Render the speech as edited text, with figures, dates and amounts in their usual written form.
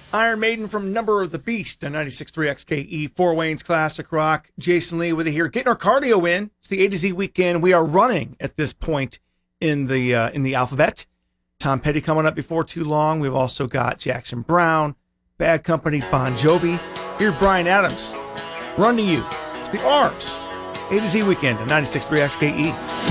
Iron Maiden from Number of the Beast on 96.3 XKE, Fort Wayne's Classic Rock. Jason Lee with you here, getting our cardio in. It's the A to Z weekend. We are running at this point in the alphabet. Tom Petty coming up before too long. We've also got Jackson Browne, Bad Company, Bon Jovi. Here's Bryan Adams. Run to You. It's the R's. A to Z weekend on 96.3 XKE.